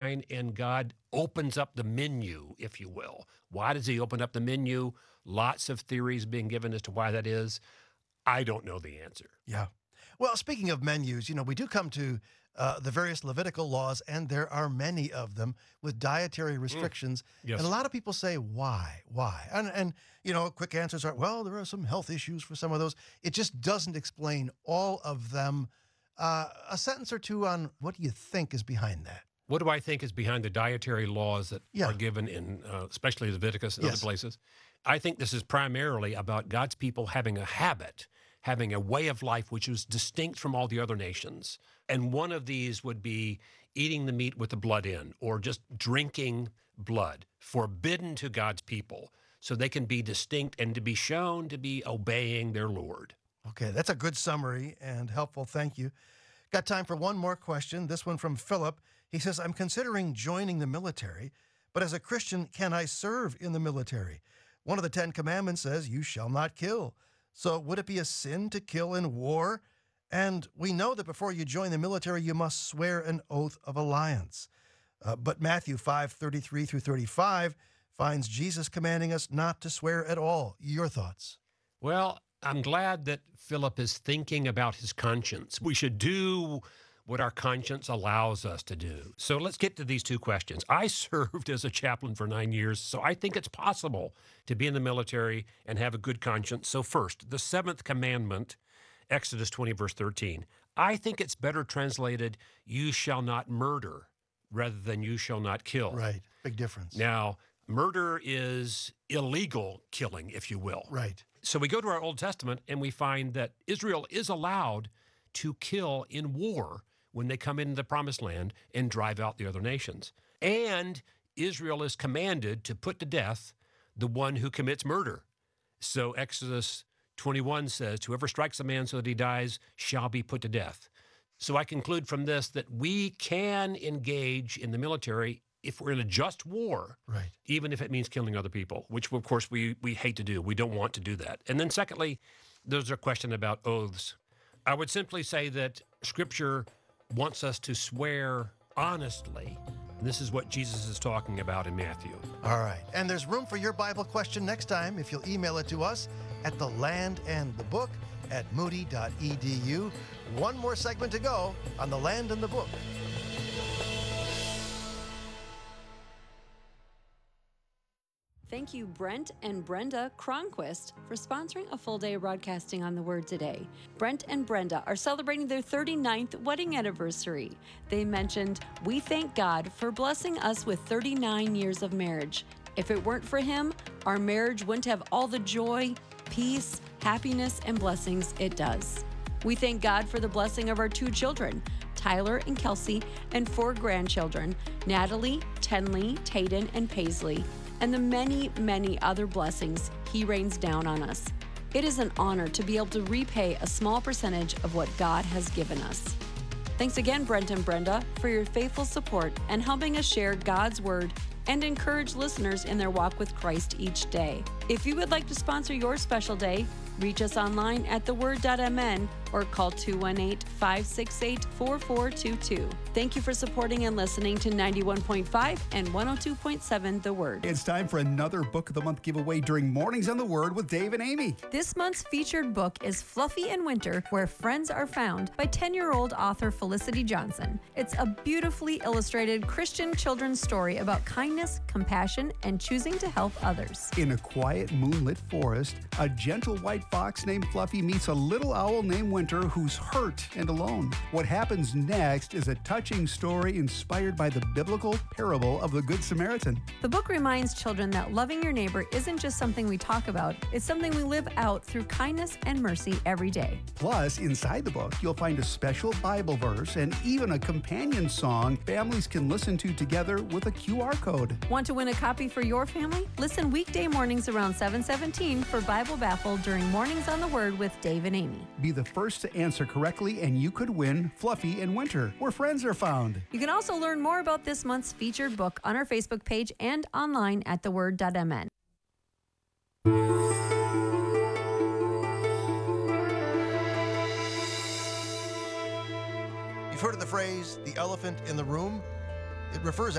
line and God opens up the menu, if you will. Why does he open up the menu? Lots of theories being given as to why that is. I don't know the answer. Yeah. Well, speaking of menus, we do come to the various Levitical laws, and there are many of them with dietary restrictions. Yes. And a lot of people say, why? Why? And quick answers are, well, there are some health issues for some of those. It just doesn't explain all of them. A sentence or two on what do you think is behind that? What do I think is behind the dietary laws that are given in, especially Leviticus and other places? I think this is primarily about God's people having a habit, having a way of life which was distinct from all the other nations. And one of these would be eating the meat with the blood in, or just drinking blood, forbidden to God's people, so they can be distinct and to be shown to be obeying their Lord. Okay, that's a good summary and helpful. Thank you. Got time for one more question. This one from Philip. He says, I'm considering joining the military, but as a Christian, can I serve in the military? One of the 10 Commandments says, you shall not kill. So would it be a sin to kill in war? And we know that before you join the military, you must swear an oath of alliance. But Matthew 5:33 through 35 finds Jesus commanding us not to swear at all. Your thoughts? Well, I'm glad that Philip is thinking about his conscience. We should do what our conscience allows us to do. So let's get to these two questions. I served as a chaplain for 9 years, so I think it's possible to be in the military and have a good conscience. So first, the seventh commandment, Exodus 20, verse 13. I think it's better translated, you shall not murder, rather than you shall not kill. Right, big difference. Now, murder is illegal killing, if you will. Right. So we go to our Old Testament and we find that Israel is allowed to kill in war when they come into the Promised Land and drive out the other nations. And Israel is commanded to put to death the one who commits murder. So Exodus 21 says, whoever strikes a man so that he dies shall be put to death. So I conclude from this that we can engage in the military if we're in a just war, right, even if it means killing other people, which of course we hate to do. We don't want to do that. And then secondly, there's a question about oaths. I would simply say that Scripture wants us to swear honestly. And this is what Jesus is talking about in Matthew. All right. And there's room for your Bible question next time if you'll email it to us at thelandandthebook@moody.edu. One more segment to go on The Land and the Book. Thank you, Brent and Brenda Cronquist, for sponsoring a full day of broadcasting on the Word today. Brent and Brenda are celebrating their 39th wedding anniversary. They mentioned, we thank God for blessing us with 39 years of marriage. If it weren't for Him, our marriage wouldn't have all the joy, peace, happiness, and blessings it does. We thank God for the blessing of our 2 children, Tyler and Kelsey, and 4 grandchildren, Natalie, Tenley, Tayden, and Paisley, and the many, many other blessings He rains down on us. It is an honor to be able to repay a small percentage of what God has given us. Thanks again, Brent and Brenda, for your faithful support and helping us share God's Word and encourage listeners in their walk with Christ each day. If you would like to sponsor your special day, reach us online at theword.mn or call 218-568-4422. Thank you for supporting and listening to 91.5 and 102.7 The Word. It's time for another Book of the Month giveaway during Mornings on the Word with Dave and Amy. This month's featured book is Fluffy in Winter, Where Friends Are Found by 10-year-old author Felicity Johnson. It's a beautifully illustrated Christian children's story about kindness, compassion, and choosing to help others. In a quiet, moonlit forest, a gentle white fox named Fluffy meets a little owl named Winter who's hurt and alone. What happens next is a touching story inspired by the biblical parable of the Good Samaritan. The book reminds children that loving your neighbor isn't just something we talk about, it's something we live out through kindness and mercy every day. Plus, inside the book, you'll find a special Bible verse and even a companion song families can listen to together with a QR code. Want to win a copy for your family? Listen weekday mornings around 7:17 for Bible Baffle during Mornings on the Word with Dave and Amy. Be the first to answer correctly and you could win Fluffy in Winter, Where Friends Are Found. You can also learn more about this month's featured book on our Facebook page and online at theword.mn. You've heard of the phrase, the elephant in the room? It refers